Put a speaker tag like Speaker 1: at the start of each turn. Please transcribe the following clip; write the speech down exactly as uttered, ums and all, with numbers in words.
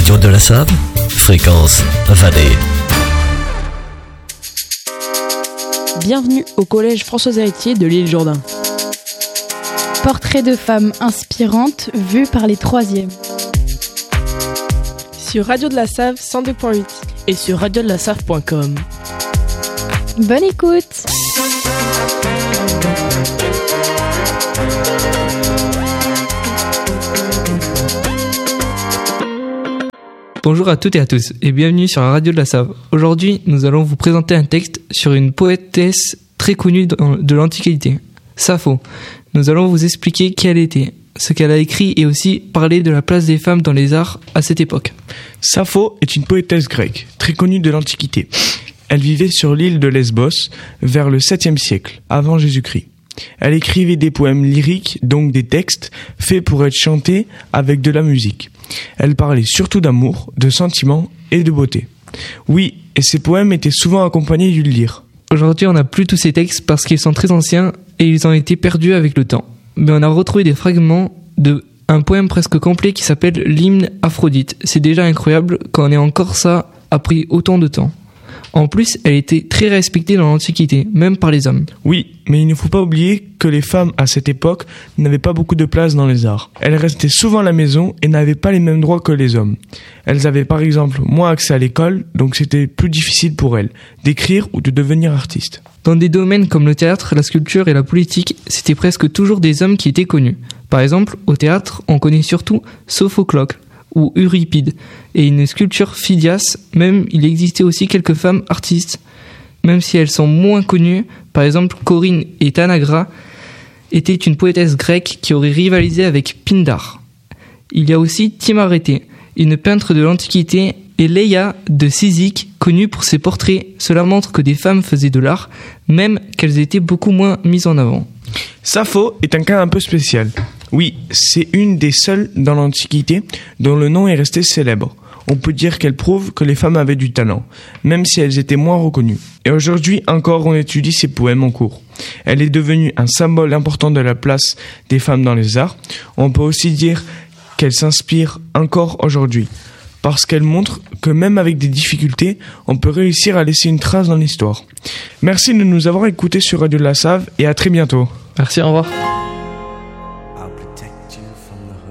Speaker 1: Radio de la Save, fréquence vingt et un.
Speaker 2: Bienvenue au collège François-Héritier de l'île Jourdain.
Speaker 3: Portrait de femmes inspirantes vues par les troisièmes.
Speaker 2: Sur Radio de la Save cent deux point huit et sur radio de la save point com.
Speaker 3: Bonne écoute.
Speaker 4: Bonjour à toutes et à tous et bienvenue sur la radio de la Save. Aujourd'hui, nous allons vous présenter un texte sur une poétesse très connue de l'Antiquité, Sappho. Nous allons vous expliquer qui elle était, ce qu'elle a écrit et aussi parler de la place des femmes dans les arts à cette époque.
Speaker 5: Sappho est une poétesse grecque, très connue de l'Antiquité. Elle vivait sur l'île de Lesbos vers le septième siècle, avant Jésus-Christ. Elle écrivait des poèmes lyriques, donc des textes, faits pour être chantés avec de la musique. Elle parlait surtout d'amour, de sentiments et de beauté. Oui, et ses poèmes étaient souvent accompagnés d'une lyre.
Speaker 4: Aujourd'hui, on n'a plus tous ces textes parce qu'ils sont très anciens et ils ont été perdus avec le temps. Mais on a retrouvé des fragments de un poème presque complet qui s'appelle l'hymne Aphrodite. C'est déjà incroyable quand on ait encore ça après autant de temps. En plus, elle était très respectée dans l'Antiquité, même par les hommes.
Speaker 5: Oui, mais il ne faut pas oublier que les femmes, à cette époque, n'avaient pas beaucoup de place dans les arts. Elles restaient souvent à la maison et n'avaient pas les mêmes droits que les hommes. Elles avaient par exemple moins accès à l'école, donc c'était plus difficile pour elles d'écrire ou de devenir artistes.
Speaker 4: Dans des domaines comme le théâtre, la sculpture et la politique, c'était presque toujours des hommes qui étaient connus. Par exemple, au théâtre, on connaît surtout Sophocles ou Euripide, et une sculpture Phidias, même il existait aussi quelques femmes artistes, même si elles sont moins connues. Par exemple, Corinne et Tanagra étaient une poétesse grecque qui aurait rivalisé avec Pindare. Il y a aussi Timarete, une peintre de l'Antiquité, et Leia de Cyzique, connue pour ses portraits. Cela montre que des femmes faisaient de l'art, même qu'elles étaient beaucoup moins mises en avant.
Speaker 5: Sappho est un cas un peu spécial. Oui, c'est une des seules dans l'Antiquité dont le nom est resté célèbre. On peut dire qu'elle prouve que les femmes avaient du talent, même si elles étaient moins reconnues. Et aujourd'hui encore, on étudie ses poèmes en cours. Elle est devenue un symbole important de la place des femmes dans les arts. On peut aussi dire qu'elle s'inspire encore aujourd'hui, parce qu'elle montre que même avec des difficultés, on peut réussir à laisser une trace dans l'histoire. Merci de nous avoir écoutés sur Radio de la Save et à très bientôt.
Speaker 4: Merci, au revoir.